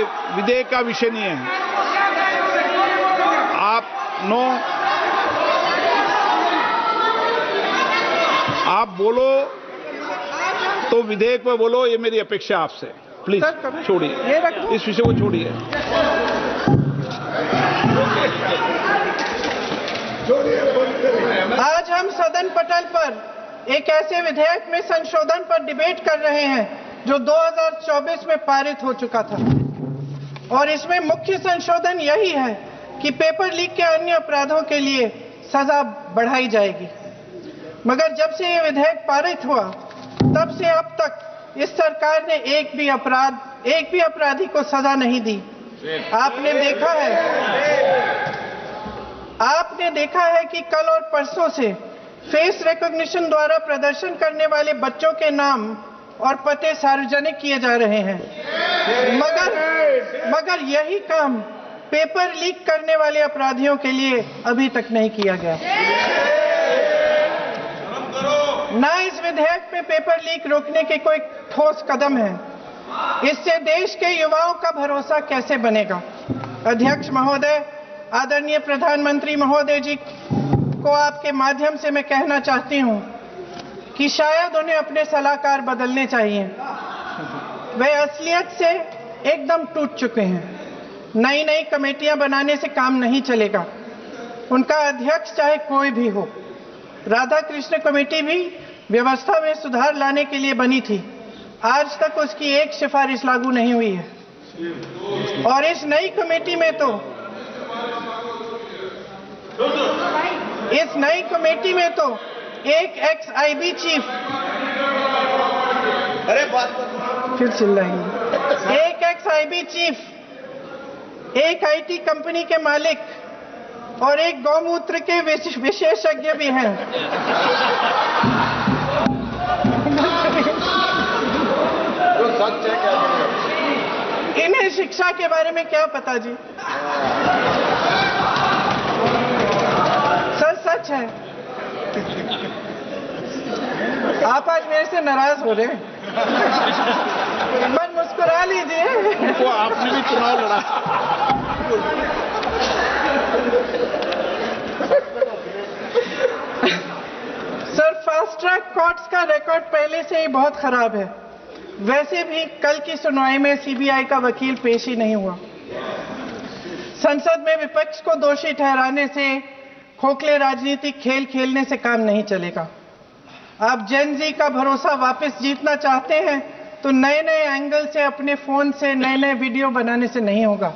विधेयक का विषय नहीं है। आप बोलो तो विधेयक पे बोलो, ये मेरी अपेक्षा आपसे। प्लीज छोड़िए, इस विषय को छोड़िए। आज हम सदन पटल पर एक ऐसे विधेयक में संशोधन पर डिबेट कर रहे हैं जो 2024 में पारित हो चुका था, और इसमें मुख्य संशोधन यही है कि पेपर लीक के अन्य अपराधों के लिए सजा बढ़ाई जाएगी। मगर जब से ये विधेयक पारित हुआ तब से अब तक इस सरकार ने एक भी अपराधी को सजा नहीं दी। आपने देखा है कि कल और परसों से फेस रिकॉग्निशन द्वारा प्रदर्शन करने वाले बच्चों के नाम और पते सार्वजनिक किए जा रहे हैं, मगर यही काम पेपर लीक करने वाले अपराधियों के लिए अभी तक नहीं किया गया। ना इस विधेयक में पेपर लीक रोकने के कोई ठोस कदम है। इससे देश के युवाओं का भरोसा कैसे बनेगा? अध्यक्ष महोदय, आदरणीय प्रधानमंत्री महोदय जी को आपके माध्यम से मैं कहना चाहती हूं कि शायद उन्हें अपने सलाहकार बदलने चाहिए। वे असलियत से एकदम टूट चुके हैं। नई कमेटियां बनाने से काम नहीं चलेगा। उनका अध्यक्ष चाहे कोई भी हो। राधा कृष्ण कमेटी भी व्यवस्था में सुधार लाने के लिए बनी थी। आज तक उसकी एक सिफारिश लागू नहीं हुई है। और इस नई कमेटी में तो एक एक्स-आईबी चीफ, फिर चिल्लाएंगे, एक एक्स-आईबी चीफ, एक आईटी कंपनी के मालिक और एक गौमूत्र के विशेषज्ञ भी हैं। इन्हें शिक्षा के बारे में क्या पता जी? सच है। आप आज मेरे से नाराज हो रहे हैं। मन मुस्कुरा लीजिए। वो आपने भी चुनाव लड़ा। सर, फास्ट ट्रैक कोर्ट्स का रिकॉर्ड पहले से ही बहुत खराब है। वैसे भी कल की सुनवाई में सीबीआई का वकील पेश ही नहीं हुआ। संसद में विपक्ष को दोषी ठहराने से, खोखले राजनीतिक खेल खेलने से काम नहीं चलेगा। आप जेन जी का भरोसा वापस जीतना चाहते हैं तो नए एंगल से, अपने फोन से नए वीडियो बनाने से नहीं होगा।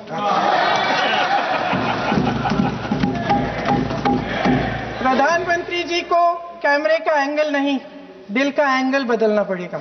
प्रधानमंत्री जी को कैमरे का एंगल नहीं, दिल का एंगल बदलना पड़ेगा।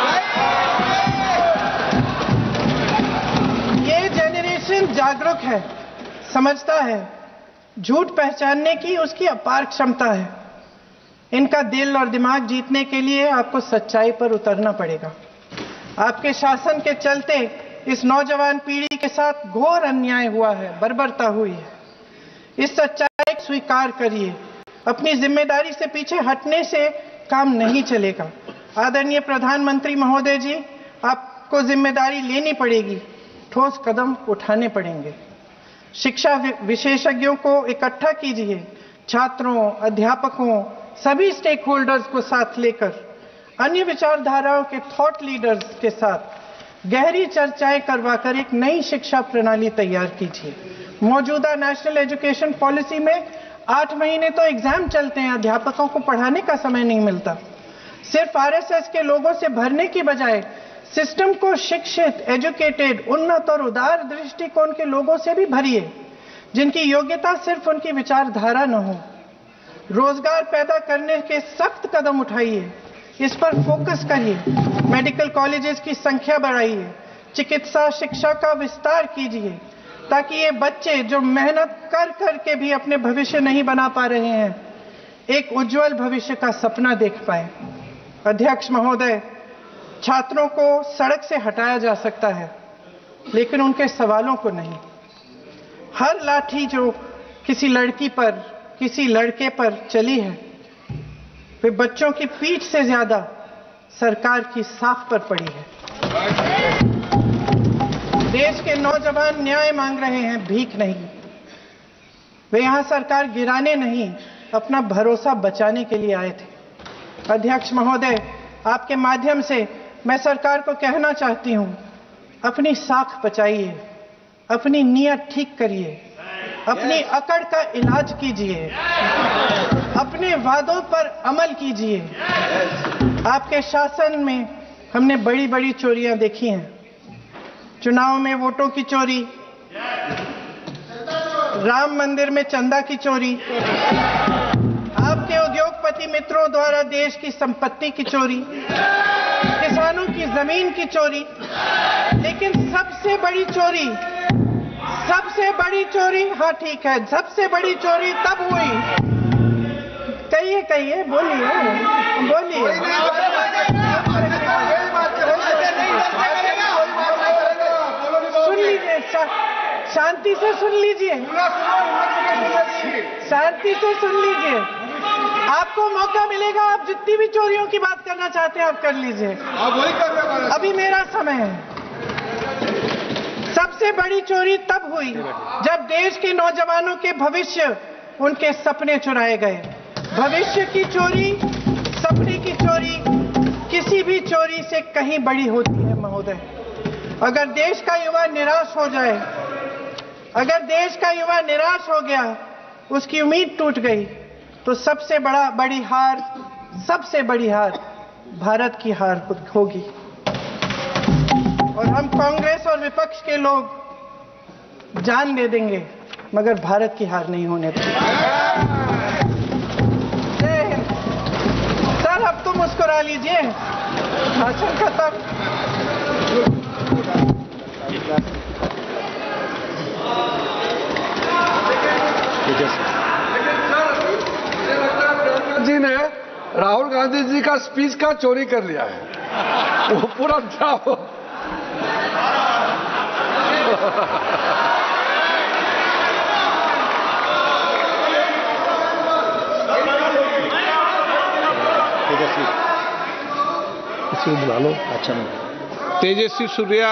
ये जनरेशन जागरूक है, समझता है। झूठ पहचानने की उसकी अपार क्षमता है। इनका दिल और दिमाग जीतने के लिए आपको सच्चाई पर उतरना पड़ेगा। आपके शासन के चलते इस नौजवान पीढ़ी के साथ घोर अन्याय हुआ है, बर्बरता हुई है। इस सच्चाई को स्वीकार करिए। अपनी जिम्मेदारी से पीछे हटने से काम नहीं चलेगा। आदरणीय प्रधानमंत्री महोदय जी, आपको जिम्मेदारी लेनी पड़ेगी, ठोस कदम उठाने पड़ेंगे। शिक्षा विशेषज्ञों को इकट्ठा कीजिए, छात्रों, अध्यापकों, सभी स्टेक होल्डर्स को साथ लेकर, अन्य विचारधाराओं के थॉट लीडर्स के साथ गहरी चर्चाएं करवाकर एक नई शिक्षा प्रणाली तैयार कीजिए। मौजूदा नेशनल एजुकेशन पॉलिसी में 8 महीने तो एग्जाम चलते हैं, अध्यापकों को पढ़ाने का समय नहीं मिलता। सिर्फ आरएसएस के लोगों से भरने की बजाय सिस्टम को शिक्षित, एजुकेटेड, उन्नत और उदार दृष्टिकोण के लोगों से भी भरिए, जिनकी योग्यता सिर्फ उनकी विचारधारा न हो। रोजगार पैदा करने के सख्त कदम उठाइए, इस पर फोकस करिए। मेडिकल कॉलेजेस की संख्या बढ़ाइए, चिकित्सा शिक्षा का विस्तार कीजिए, ताकि ये बच्चे जो मेहनत कर के भी अपने भविष्य नहीं बना पा रहे हैं, एक उज्जवल भविष्य का सपना देख पाए। अध्यक्ष महोदय, छात्रों को सड़क से हटाया जा सकता है, लेकिन उनके सवालों को नहीं। हर लाठी जो किसी लड़की पर, किसी लड़के पर चली है, वे बच्चों की पीठ से ज्यादा सरकार की साख पर पड़ी है। देश के नौजवान न्याय मांग रहे हैं, भीख नहीं। वे यहां सरकार गिराने नहीं, अपना भरोसा बचाने के लिए आए थे। अध्यक्ष महोदय, आपके माध्यम से मैं सरकार को कहना चाहती हूं, अपनी साख बचाइए, अपनी नीयत ठीक करिए, अपनी अकड़ का इलाज कीजिए, अपने वादों पर अमल कीजिए। आपके शासन में हमने बड़ी बड़ी चोरियां देखी हैं, चुनाव में वोटों की चोरी, राम मंदिर में चंदा की चोरी, आपके उद्योगपति मित्रों द्वारा देश की संपत्ति की चोरी, किसानों की जमीन की चोरी। लेकिन सबसे बड़ी चोरी, हाँ ठीक है, सबसे बड़ी चोरी तब हुई। कहिए, बोलिए। सुन लीजिए, शांति से सुन लीजिए, आपको मौका मिलेगा, आप जितनी भी चोरियों की बात करना चाहते हैं आप कर लीजिए, अभी मेरा समय है। सबसे बड़ी चोरी तब हुई जब देश के नौजवानों के भविष्य, उनके सपने चुराए गए। भविष्य की चोरी, सपने की चोरी किसी भी चोरी से कहीं बड़ी होती है महोदय। अगर देश का युवा निराश हो जाए, अगर देश का युवा निराश हो गया, उसकी उम्मीद टूट गई, तो सबसे बड़ी हार भारत की हार होगी। और हम कांग्रेस और विपक्ष के लोग जान दे देंगे, मगर भारत की हार नहीं होने देंगे। सर, अब तो मुस्कुरा लीजिए, भाषण खत्म। जी ने राहुल गांधी जी का स्पीच का चोरी कर लिया है, वो पूरा बुला लो। अच्छा, तेजस्वी सूर्या।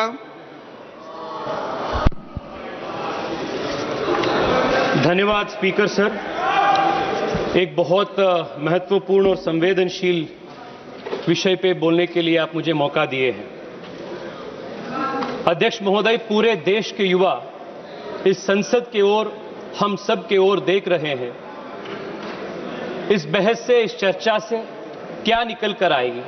धन्यवाद स्पीकर सर, एक बहुत महत्वपूर्ण और संवेदनशील विषय पे बोलने के लिए आप मुझे मौका दिए हैं। अध्यक्ष महोदय, पूरे देश के युवा इस संसद की ओर, हम सब की ओर देख रहे हैं। इस बहस से, इस चर्चा से क्या निकल कर आएगी।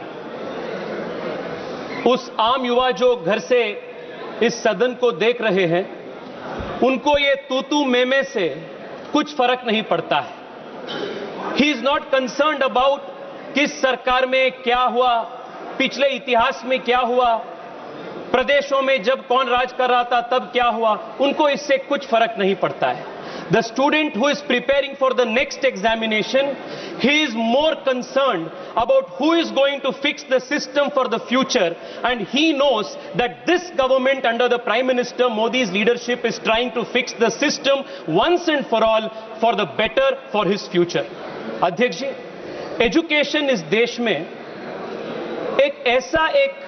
उस आम युवा जो घर से इस सदन को देख रहे हैं, उनको ये तूतू मेमे से कुछ फर्क नहीं पड़ता है। He is not concerned about किस सरकार में क्या हुआ, पिछले इतिहास में क्या हुआ, प्रदेशों में जब कौन राज कर रहा था तब क्या हुआ, उनको इससे कुछ फर्क नहीं पड़ता है। The student who is preparing for the next examination, he is more concerned about who is going to fix the system for the future, and he knows that this government under the Prime Minister Modi's leadership is trying to fix the system once and for all for the better for his future. अध्यक्ष जी, education इस देश में एक ऐसा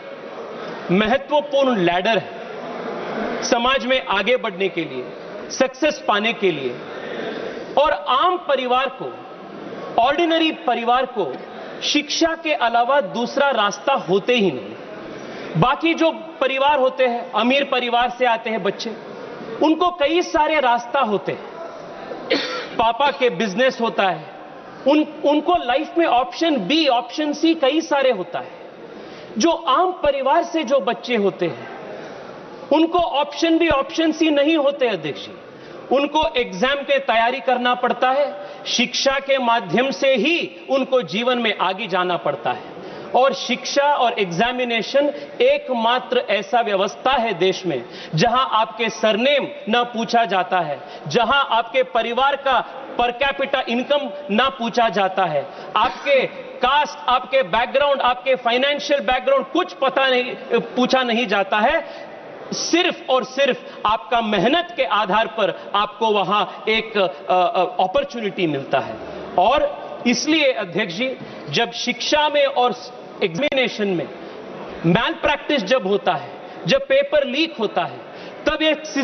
महत्वपूर्ण ladder है समाज में आगे बढ़ने के लिए, सक्सेस पाने के लिए, और आम परिवार को, ऑर्डिनरी परिवार को शिक्षा के अलावा दूसरा रास्ता होते ही नहीं। बाकी जो परिवार होते हैं, अमीर परिवार से आते हैं बच्चे, उनको कई सारे रास्ता होते हैं। पापा के बिजनेस होता है, उनको लाइफ में ऑप्शन बी, ऑप्शन सी कई सारे होता है। जो आम परिवार से जो बच्चे होते हैं, उनको ऑप्शन बी, ऑप्शन सी नहीं होते अध्यक्ष जी। उनको एग्जाम के तैयारी करना पड़ता है, शिक्षा के माध्यम से ही उनको जीवन में आगे जाना पड़ता है। और शिक्षा और एग्जामिनेशन एकमात्र ऐसा व्यवस्था है देश में जहां आपके सरनेम ना पूछा जाता है, जहां आपके परिवार का पर कैपिटा इनकम ना पूछा जाता है, आपके कास्ट, आपके बैकग्राउंड, आपके फाइनेंशियल बैकग्राउंड कुछ पूछा नहीं जाता है। सिर्फ और सिर्फ आपका मेहनत के आधार पर आपको वहां एक अपॉर्चुनिटी मिलता है। और इसलिए अध्यक्ष जी, जब शिक्षा में और एग्जामिनेशन में मैल प्रैक्टिस जब होता है, जब पेपर लीक होता है, तब ये